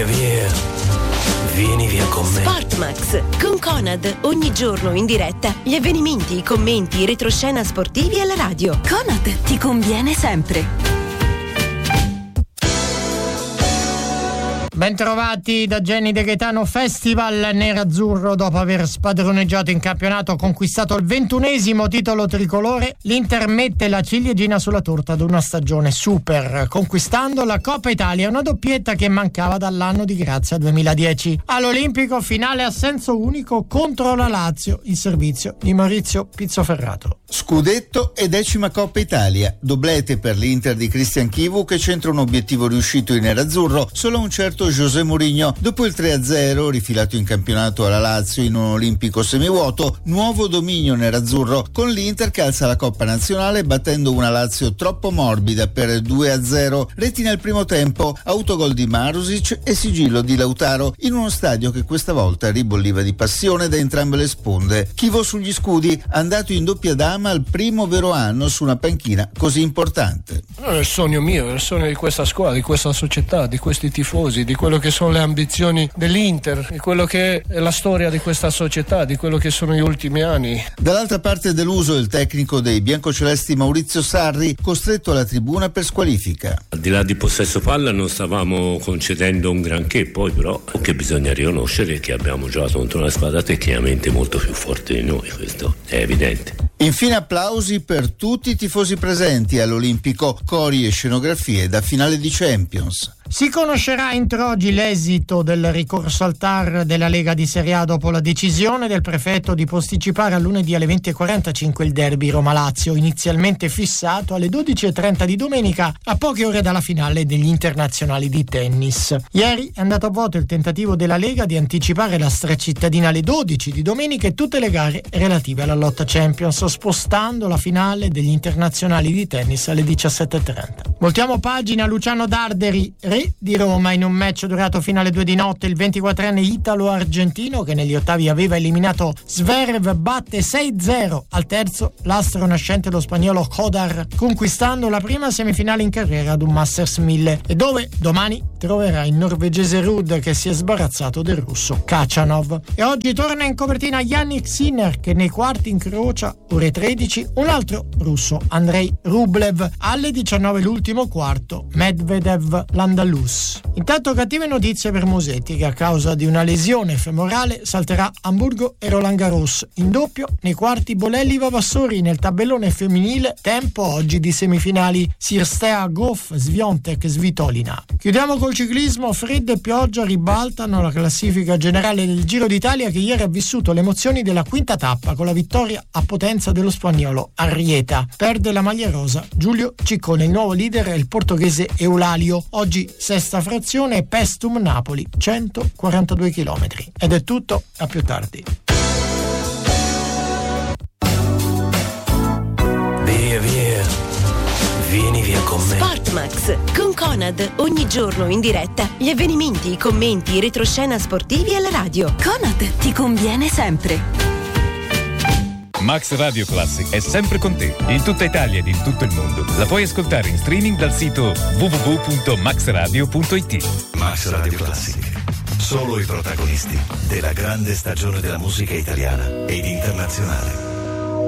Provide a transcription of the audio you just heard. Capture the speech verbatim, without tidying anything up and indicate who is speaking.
Speaker 1: Via via, vieni via con me.
Speaker 2: Sportmax con Conad, ogni giorno in diretta gli avvenimenti, i commenti, i retroscena sportivi alla radio.
Speaker 3: Conad ti conviene sempre.
Speaker 4: Bentrovati da Jenny De Gaetano. Festival nerazzurro. Dopo aver spadroneggiato in campionato, ha conquistato il ventunesimo titolo tricolore. L'Inter mette la ciliegina sulla torta ad una stagione super, conquistando la Coppa Italia, una doppietta che mancava dall'anno di grazia duemiladieci. All'Olimpico, finale a senso unico contro la Lazio, il servizio di Maurizio Pizzoferrato.
Speaker 5: Scudetto e decima Coppa Italia, doblete per l'Inter di Christian Chivu, che centra un obiettivo riuscito in nerazzurro. Solo un certo José Mourinho, dopo il tre a zero rifilato in campionato alla Lazio in un olimpico semivuoto, nuovo dominio nerazzurro, con l'Inter che alza la Coppa Nazionale battendo una Lazio troppo morbida per due a zero, reti nel primo tempo, autogol di Marusic e sigillo di Lautaro in uno stadio che questa volta ribolliva di passione da entrambe le sponde. Chivo sugli scudi, andato in doppia dama al primo vero anno su una panchina così importante.
Speaker 6: È il sogno mio, è il sogno di questa squadra, di questa società, di questi tifosi, di quello che sono le ambizioni dell'Inter, di quello che è la storia di questa società, di quello che sono gli ultimi anni.
Speaker 5: Dall'altra parte deluso il tecnico dei biancocelesti Maurizio Sarri, costretto alla tribuna per squalifica.
Speaker 7: Al di là di possesso palla non stavamo concedendo un granché, poi però che bisogna riconoscere che abbiamo giocato contro una squadra tecnicamente molto più forte di noi, questo è evidente.
Speaker 5: Infine applausi per tutti i tifosi presenti all'Olimpico, cori e scenografie da finale di Champions.
Speaker 4: Si conoscerà entro oggi l'esito del ricorso al T A R della Lega di Serie A dopo la decisione del prefetto di posticipare a lunedì alle venti e quarantacinque il derby Roma-Lazio, inizialmente fissato alle dodici e trenta di domenica, a poche ore dalla finale degli internazionali di tennis. Ieri è andato a vuoto il tentativo della Lega di anticipare la stracittadina alle dodici di domenica e tutte le gare relative alla lotta Champions, spostando la finale degli internazionali di tennis alle diciassette e trenta. Voltiamo pagina. Luciano Darderi, re di Roma, in un match durato fino alle due di notte. Il ventiquattrenne italo-argentino, che negli ottavi aveva eliminato Zverev, batte sei zero al terzo l'astro nascente, lo spagnolo Kodar, conquistando la prima semifinale in carriera ad un Masters mille, e dove domani troverà il norvegese Ruud, che si è sbarazzato del russo Khachanov. E oggi torna in copertina Yannick Sinner, che nei quarti incrocia ore tredici un altro russo, Andrei Rublev. Alle diciannove l'ultimo quarto, Medvedev l'Andalus. Intanto cattive notizie per Musetti, che a causa di una lesione femorale salterà Amburgo e Roland Garros. In doppio nei quarti Bolelli Vavassori. Nel tabellone femminile tempo oggi di semifinali Sirstea Goff, Swiatek, Svitolina. Chiudiamo col ciclismo. Freddo e pioggia ribaltano la classifica generale del Giro d'Italia, che ieri ha vissuto le emozioni della quinta tappa con la vittoria a Potenza dello spagnolo Arrieta. Perde la maglia rosa Giulio Ciccone, il nuovo leader è il portoghese Eulalio. Oggi sesta frazione e Pestum Napoli, centoquarantadue chilometri. Ed è tutto, a più tardi.
Speaker 1: Via via, vieni via con me.
Speaker 2: Sportmax con Conad, ogni giorno in diretta gli avvenimenti, i commenti, i retroscena sportivi alla radio.
Speaker 3: Conad ti conviene sempre.
Speaker 8: Max Radio Classic è sempre con te, in tutta Italia ed in tutto il mondo. La puoi ascoltare in streaming dal sito w w w punto max radio punto i t.
Speaker 9: Max Radio Classic. Solo i protagonisti della grande stagione della musica italiana ed internazionale.